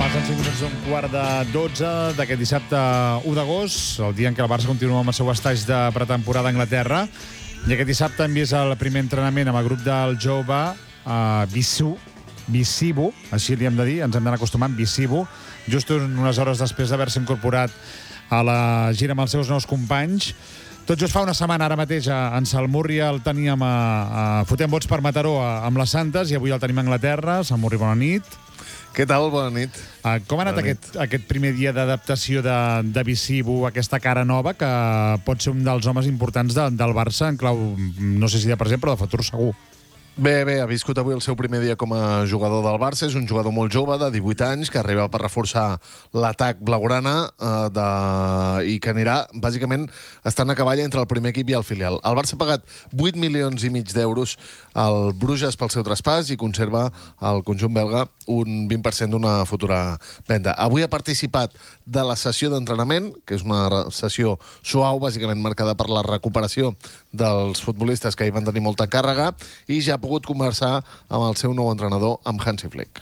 Han sigut un quart de 12 d'aquest dissabte 1 d'agost, el dia en què el Barça continua amb el seu estatge de pretemporada a Anglaterra. I aquest dissabte hem vist el primer entrenament amb el grup del jove Bizibu, així li hem de dir, ens hem d'anar acostumant, Bizibu, just unes hores després d'haver-se incorporat a la gira amb els seus nous companys. Tot just fa una setmana, ara mateix, en Salmurri el teníem fotent vots per Mataró amb les Santes, i avui el tenim a Anglaterra. Salmurri, bona nit. Què tal? Bona nit. Com ha anat aquest primer dia d'adaptació de Bizibu, aquesta cara nova, que pot ser un dels homes importants del Barça, en clau, no sé si de present, però de futur segur? Bé, ha viscut avui el seu primer dia com a jugador del Barça. És un jugador molt jove, de 18 anys, que arriba per reforçar l'atac blaugrana i que anirà, bàsicament, estant a cavall entre el primer equip i el filial. El Barça ha pagat 8,5 milions d'euros al Bruges pel seu traspàs i conserva al conjunt belga un 20% d'una futura venda. Avui ha participat de la sessió d'entrenament, que és una sessió suau, bàsicament marcada per la recuperació dels futbolistes que hi van tenir molta càrrega, i ja ha pogut conversar amb el seu nou entrenador, amb Hansi Flick.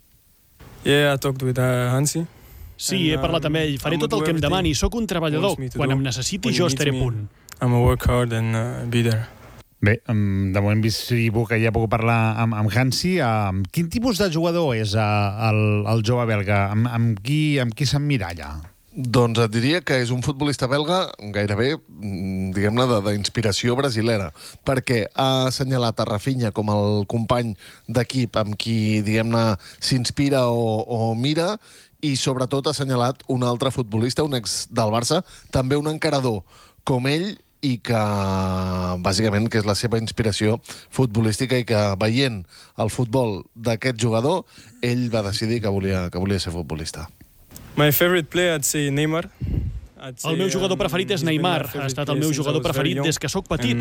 I talked with Hansi. Sí, he parlat amb ell. Faré tot el que em demani. Soc un treballador. Quan em necessiti, jo estaré a punt. I'm a work hard and be there. Bé, de moment Bizibu, que ja ha pogut parlar amb Hansi. Quin tipus de jugador és el jove belga? Amb qui s'emmiralla? Doncs et diria que és un futbolista belga gairebé, diguem-ne, d'inspiració brasilera, perquè ha assenyalat a Rafinha com el company d'equip amb qui, diguem-ne, s'inspira o mira, i sobretot ha assenyalat un altre futbolista, un ex del Barça, també un encarador com ell, i que, bàsicament, que és la seva inspiració futbolística, i que, veient el futbol d'aquest jugador, ell va decidir que volia ser futbolista. My favorite player, I'd say Neymar. El meu jugador preferit és Neymar. Ha estat el meu jugador preferit des que sóc petit.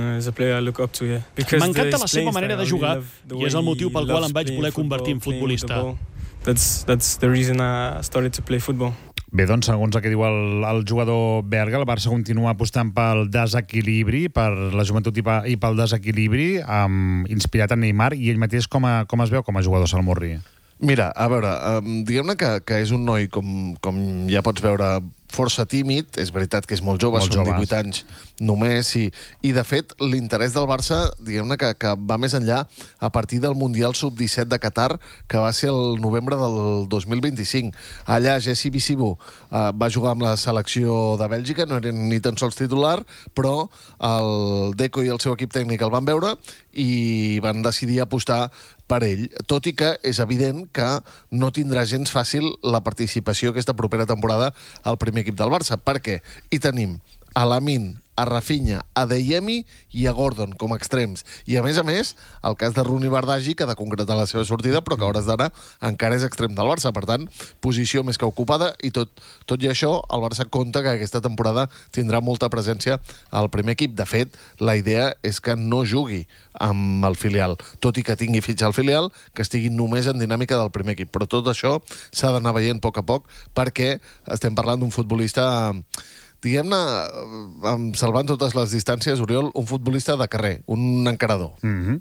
M'encanta la seva manera de jugar i és el motiu pel qual em vaig voler convertir en futbolista. That's the reason I started to play football. Bé, doncs, segons el que diu el jugador belga, el Barça continua apostant pel desequilibri, per la joventut i pel desequilibri, inspirat en Neymar, i ell mateix com es veu com a jugador, Salmurri? Mira, a veure, diguem-ne que és un noi, com ja pots veure, força tímid. És veritat que és molt jove, són 18 anys només, i de fet l'interès del Barça, diguem-ne que va més enllà a partir del Mundial Sub-17 de Qatar, que va ser el novembre del 2025. Allà Jessi Bizibu va jugar amb la selecció de Bèlgica, no era ni tan sols titular, però el Deco i el seu equip tècnic el van veure i van decidir apostar per ell, tot i que és evident que no tindrà gens fàcil la participació aquesta propera temporada al primer equip del Barça, perquè hi tenim a Lamine, a Rafinha, a Adeyemi i a Gordon com a extrems. I a més, el cas de Rooney Bardghji, que ha de concretar la seva sortida, però que a hores d'ara encara és extrem del Barça. Per tant, posició més que ocupada, i tot i això, el Barça compta que aquesta temporada tindrà molta presència al primer equip. De fet, la idea és que no jugui amb el filial, tot i que tingui fitxa al filial, que estigui només en dinàmica del primer equip. Però tot això s'ha d'anar veient a poc, perquè estem parlant d'un futbolista, diguem-ne, salvant totes les distàncies, Oriol, un futbolista de carrer, un encarador.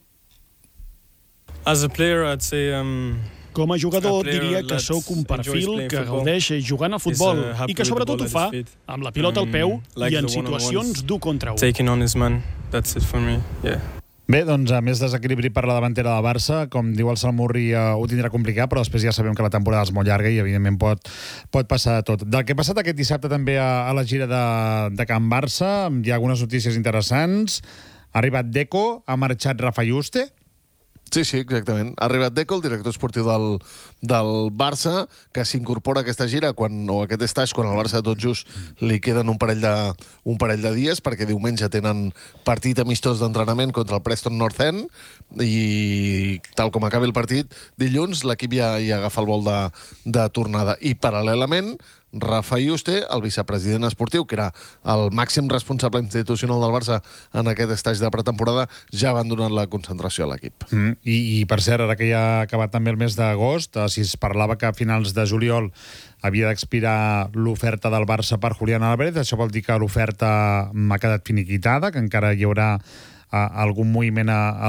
As a player, I'd say... Com a jugador, diria que sóc un perfil que gaudeix jugant al futbol i que sobretot ho fa amb la pilota al peu i en situacions d'1 contra 1. Taking on his man, that's it for me, yeah. Bé, doncs, a més desequilibri per la davantera del Barça, com diu el Salmurri, ho tindrà complicat, però després ja sabem que la temporada és molt llarga i, evidentment, pot passar de tot. Del que ha passat aquest dissabte també a la gira de Can Barça, hi ha algunes notícies interessants. Ha arribat Deco, ha marxat Rafa Yuste. Sí, exactament. Ha arribat Deco, el director esportiu del Barça, que s'incorpora a aquesta gira, o aquest estatge, quan al Barça tot just li queden un parell de dies, perquè diumenge tenen partit amistós d'entrenament contra el Preston North End, i tal com acabi el partit, dilluns l'equip ja agafa el vol de tornada. I paral·lelament, Rafa Yuste, el vicepresident esportiu, que era el màxim responsable institucional del Barça en aquest estatge de pretemporada, ja van donar la concentració a l'equip. I per cert, ara que ja ha acabat també el mes d'agost, si es parlava que a finals de juliol havia d'expirar l'oferta del Barça per Julián Álvarez, això vol dir que l'oferta ha quedat finiquitada, que encara hi haurà algun moviment a